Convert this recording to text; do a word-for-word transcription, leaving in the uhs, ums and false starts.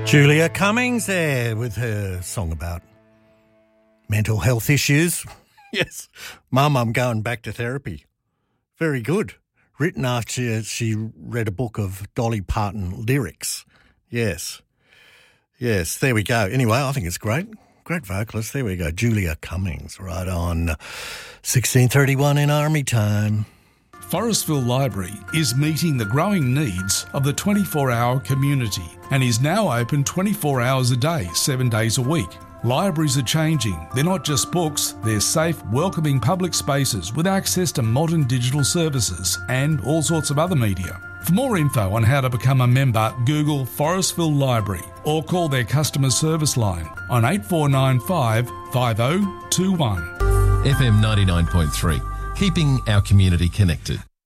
Julia Cummings there with her song about mental health issues. Yes, Mum, I'm going back to therapy. Very good. Written after she read a book of Dolly Parton lyrics. Yes. Yes, there we go. Anyway, I think it's great. Great vocalist. There we go. Julia Cummings, right on sixteen thirty-one in Army time. Forestville Library is meeting the growing needs of the twenty-four hour community and is now open twenty-four hours a day, seven days a week. Libraries are changing. They're not just books, they're safe, welcoming public spaces with access to modern digital services and all sorts of other media. For more info on how to become a member, Google Forestville Library or call their customer service line on eight four nine five, five oh two one. F M ninety-nine point three, keeping our community connected.